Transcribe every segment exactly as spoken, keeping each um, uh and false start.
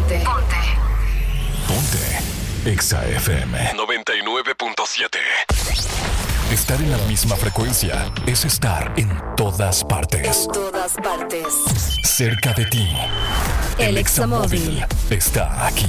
Ponte. Ponte. Ponte. Exa F M noventa y nueve punto siete. Estar en la misma frecuencia es estar en todas partes. En todas partes. Cerca de ti. El Examóvil está aquí.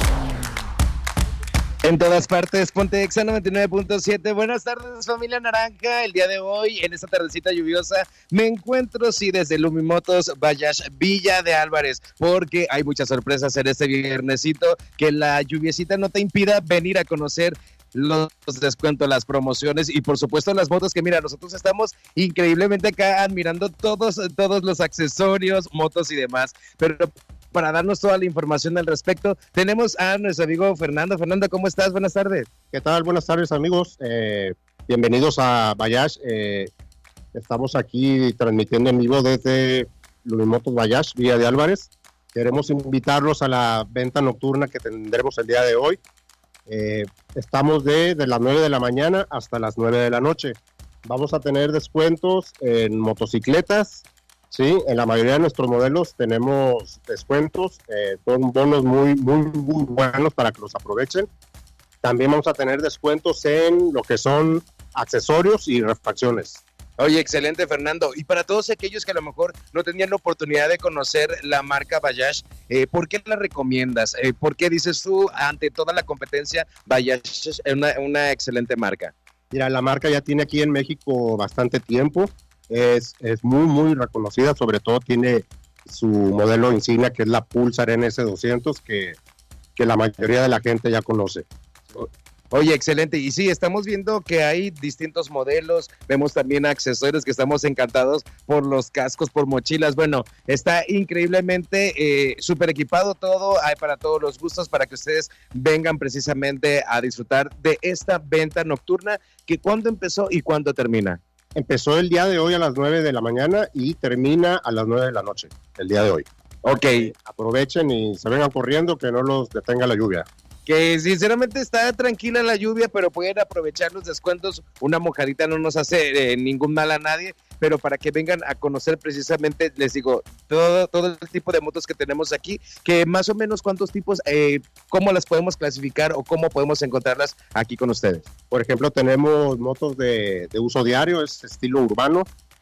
En todas partes, Ponte Exa noventa y nueve punto siete. Buenas tardes, familia naranja. El día de hoy, en esta tardecita lluviosa, me encuentro, sí, desde Lumimotos Bayash Villa de Álvarez, porque hay muchas sorpresas en este viernesito. Que la lluviecita no te impida venir a conocer los descuentos, las promociones y por supuesto las motos, que mira, nosotros estamos increíblemente acá admirando todos, todos los accesorios, motos y demás, pero para darnos toda la información al respecto, tenemos a nuestro amigo Fernando. Fernando, ¿cómo estás? Buenas tardes. ¿Qué tal? Buenas tardes, amigos. Eh, bienvenidos a Bayash. Eh, estamos aquí transmitiendo en vivo desde Lumimotos Bayash, Villa de Álvarez. Queremos invitarlos a la venta nocturna que tendremos el día de hoy. Eh, estamos de, de las nueve de la mañana hasta las nueve de la noche. Vamos a tener descuentos en motocicletas. Sí, en la mayoría de nuestros modelos tenemos descuentos, eh, son bonos muy, muy, muy buenos para que los aprovechen. También vamos a tener descuentos en lo que son accesorios y refacciones. Oye, excelente, Fernando. Y para todos aquellos que a lo mejor no tenían la oportunidad de conocer la marca Bayash, eh, ¿por qué la recomiendas? Eh, ¿Por qué dices tú, ante toda la competencia, Bayash es una, una excelente marca? Mira, la marca ya tiene aquí en México bastante tiempo. Es, es muy, muy reconocida, sobre todo tiene su modelo insignia que es la Pulsar N S doscientos, que, que la mayoría de la gente ya conoce. Oye, excelente. Y sí, estamos viendo que hay distintos modelos, vemos también accesorios que estamos encantados por los cascos, por mochilas. Bueno, está increíblemente eh, súper equipado todo, hay para todos los gustos, para que ustedes vengan precisamente a disfrutar de esta venta nocturna, que ¿cuándo empezó y cuándo termina? Empezó el día de hoy a las nueve de la mañana y termina a las nueve de la noche, el día de hoy. Ok. Eh, aprovechen y se vengan corriendo, que no los detenga la lluvia. Que sinceramente está tranquila la lluvia, pero pueden aprovechar los descuentos. Una mojadita no nos hace eh, ningún mal a nadie, pero para que vengan a conocer precisamente, les digo, todo, todo el tipo de motos que tenemos aquí, que más o menos cuántos tipos, eh, cómo las podemos clasificar o cómo podemos encontrarlas aquí con ustedes. Por ejemplo, tenemos motos de, de uso diario, es estilo urbano,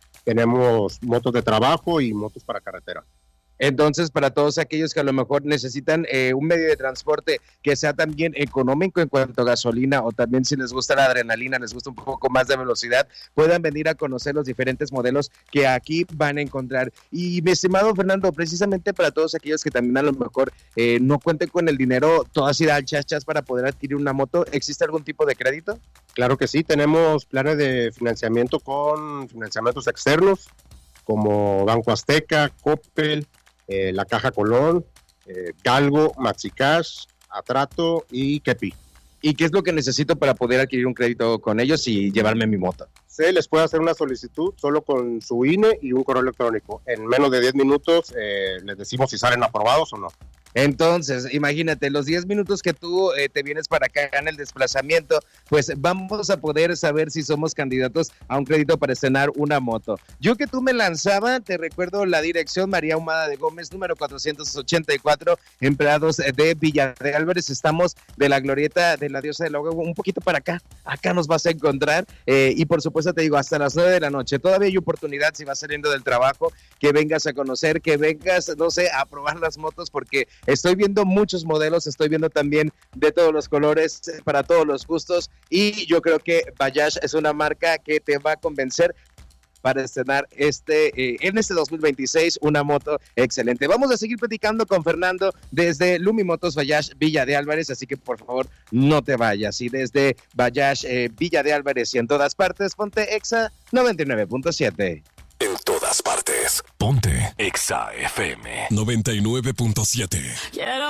tenemos motos de trabajo y motos para carretera. Entonces, para todos aquellos que a lo mejor necesitan eh, un medio de transporte que sea también económico en cuanto a gasolina, o también si les gusta la adrenalina, les gusta un poco más de velocidad, puedan venir a conocer los diferentes modelos que aquí van a encontrar. Y mi estimado Fernando, precisamente para todos aquellos que también a lo mejor eh, no cuenten con el dinero, todas y chachas para poder adquirir una moto, ¿existe algún tipo de crédito? Claro que sí, tenemos planes de financiamiento con financiamientos externos, como Banco Azteca, Coppel, Eh, la Caja Colón, eh, Galgo, Maxicash, Atrato y Kepi. ¿Y qué es lo que necesito para poder adquirir un crédito con ellos y llevarme mi moto? Se les puede hacer una solicitud solo con su I N E y un correo electrónico. En menos de diez minutos eh, les decimos si salen aprobados o no. Entonces, imagínate, los diez minutos que tú eh, te vienes para acá en el desplazamiento, pues vamos a poder saber si somos candidatos a un crédito para estrenar una moto. Yo que tú me lanzaba, te recuerdo la dirección: María Ahumada de Gómez, número cuatrocientos ochenta y cuatro, Empleados de Villa de Álvarez. Estamos de la glorieta de la Diosa del Agua, un poquito para acá, acá nos vas a encontrar, eh, y por supuesto te digo, hasta las nueve de la noche, todavía hay oportunidad si vas saliendo del trabajo, que vengas a conocer, que vengas, no sé, a probar las motos, porque estoy viendo muchos modelos, estoy viendo también de todos los colores, para todos los gustos, y yo creo que Bayash es una marca que te va a convencer para estrenar este eh, en este dos mil veintiséis una moto excelente. Vamos a seguir platicando con Fernando desde Lumimotos Bayash Villa de Álvarez, así que por favor no te vayas. Y desde Bayash eh, Villa de Álvarez y en todas partes, ponte Exa noventa y nueve punto siete. En todas partes, ponte Exa F M noventa y nueve punto siete.